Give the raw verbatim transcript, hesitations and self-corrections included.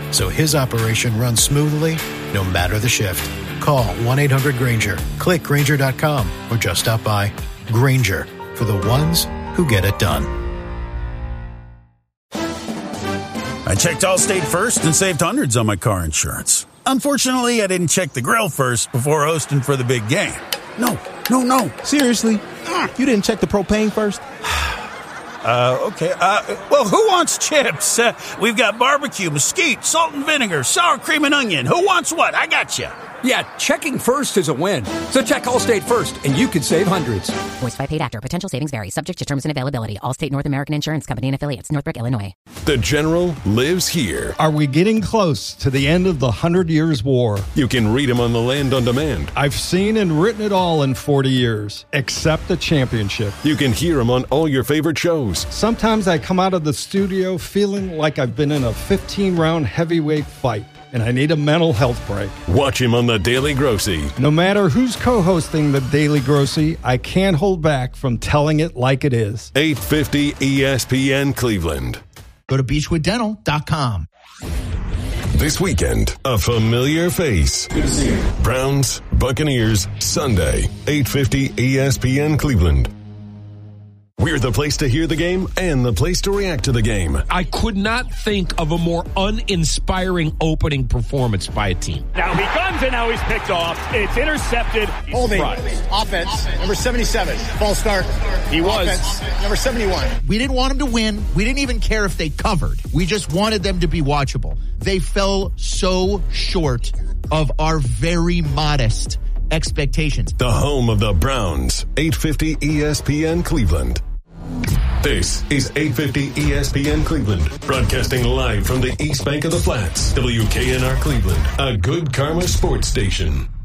so his operation runs smoothly no matter the shift. Call one eight hundred Grainger, click Grainger dot com, or just stop by. Grainger, for the ones who get it done. I checked Allstate first and saved hundreds on my car insurance. Unfortunately, I didn't check the grill first before hosting for the big game. No, no, no. Seriously? You didn't check the propane first? Uh, okay. Uh, well, who wants chips? Uh, we've got barbecue, mesquite, salt and vinegar, sour cream and onion. Who wants what? I got you. Yeah, checking first is a win. So check Allstate first, and you could save hundreds. Voiced by paid actor. Potential savings vary. Subject to terms and availability. Allstate North American Insurance Company and affiliates. Northbrook, Illinois. The General lives here. Are we getting close to the end of the Hundred Years' War? You can read him on the Land on Demand. I've seen and written it all in forty years, except the championship. You can hear him on all your favorite shows. Sometimes I come out of the studio feeling like I've been in a fifteen-round heavyweight fight, and I need a mental health break. Watch him on The Daily Grossy. No matter who's co-hosting The Daily Grossy, I can't hold back from telling it like it is. eight fifty E S P N Cleveland. Go to beechwood dental dot com. This weekend, a familiar face. Good to see you. Browns, Buccaneers, Sunday, eight fifty E S P N Cleveland. We're the place to hear the game and the place to react to the game. I could not think of a more uninspiring opening performance by a team. Now he comes and now he's picked off. It's intercepted. Holding. Offense. Number seventy-seven. False start. He was. Offense. Number seventy-one. We didn't want them to win. We didn't even care if they covered. We just wanted them to be watchable. They fell so short of our very modest expectations. The home of the Browns, eight fifty E S P N Cleveland. This is eight fifty E S P N Cleveland, broadcasting live from the East Bank of the Flats, W K N R Cleveland, a Good Karma sports station.